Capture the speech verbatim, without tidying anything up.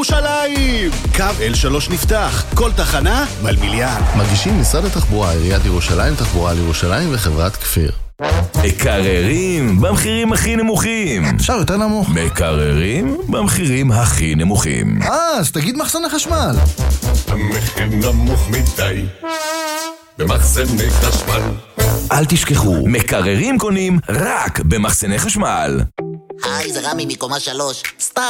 ירושלים! קו אל שלוש נפתח, כל תחנה מלמיליאן. מגישים משרד התחבורה, עיריית ירושלים, תחבורה לירושלים וחברת כפיר. מקררים במחירים הכי נמוכים. אפשר יותר נמוך. מקררים במחירים הכי נמוכים. אה, אז תגיד מחסני חשמל. המחיר נמוך מדי במחסני חשמל. אל תשכחו, מקררים קונים רק במחסני חשמל. היי, זה רמי מקומה שלוש. סתם